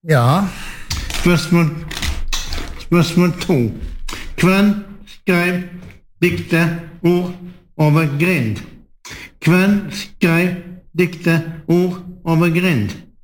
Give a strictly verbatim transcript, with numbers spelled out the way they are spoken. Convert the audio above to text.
Ja. Spørsmål, spørsmål to. Hvem skrev diktet Ord over grind? Hvem skrev diktet Ord over grind?